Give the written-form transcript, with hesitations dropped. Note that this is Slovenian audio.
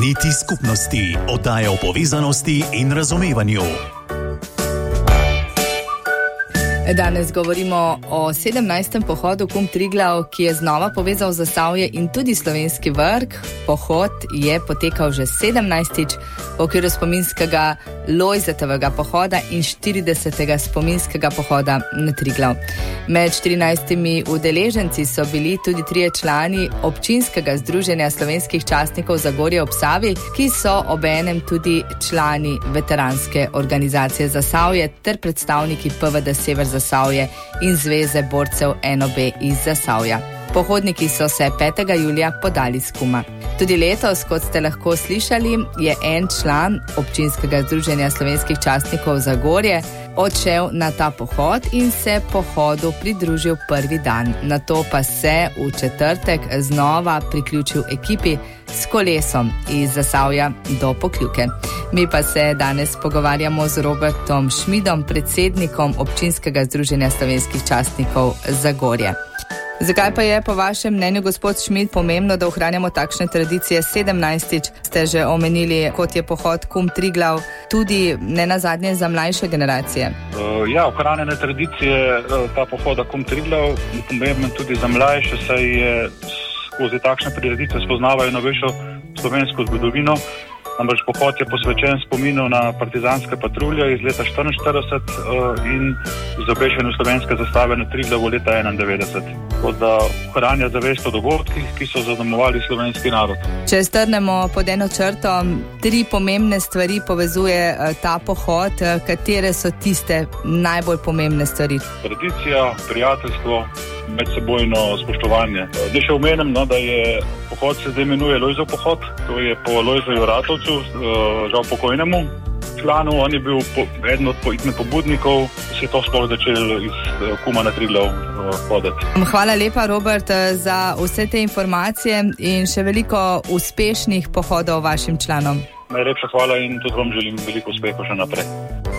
Niti skupnosti, oddaja o povezanosti in razumevanju. Danes govorimo o 17. pohodu Kum Triglav, ki je znova povezal Zasavje in tudi Slovenski Vrh. Pohod je potekal že 17. v okviru spominskega Lojzetovega pohoda in 40. spominskega pohoda na Triglav. Med 14 udeleženci so bili tudi 3 člani občinskega združenja slovenskih častnikov Zagorje ob Savi, ki so obenem tudi člani veteranske organizacije Zasavje ter predstavniki PVD Sever Zasavje in Zveze borcev NOB iz Zasavja. Pohodniki so se 5. julija podali s Kuma. Tudi letos, kot ste lahko slišali, je en član občinskega združenja slovenskih častnikov Zagorje odšel na ta pohod in se pohodu pridružil prvi dan. Nato pa se v četrtek znova priključil ekipi s kolesom iz Zasavja do Pokljuke. Mi pa se danes pogovarjamo z Robertom Šmidom, predsednikom občinskega združenja slovenskih častnikov Zagorje. Zakaj pa je po vašem mnenju, gospod Šmid, pomembno, da ohranjamo takšne tradicije? 17. ste že omenili, kot je pohod Kum Triglav, tudi ne nazadnje za mlajše generacije. Ohranjene tradicije ta pohoda Kum Triglav je pomembno tudi za mlajše, saj je skozi takšne prireditve spoznavajo novejšo slovensko zgodovino. Namreč pohod je posvečen spominu na partizanske patrulje iz leta 1944 in izobešenju slovenske zastave na Triglavu leta 1991. Tako da ohranja zavest o dogodkih, ki so zaznamovali slovenski narod. Če strnemo pod eno črto, 3 pomembne stvari povezuje ta pohod. Katere so tiste najbolj pomembne stvari? Tradicija, prijateljstvo, medsebojno spoštovanje. Zdaj še omenim, da je pohod se zdaj imenuje Lojzov pohod. To je po Lojzoju Ratovcu, žal pokojnemu članu. On je bil eden od pobudnikov, se je to sploh začel iz Kuma na Triglav hoditi. Hvala lepa, Robert, za vse te informacije in še veliko uspešnih pohodov vašim članom. Najlepša hvala in tudi vam želim veliko uspehov še naprej.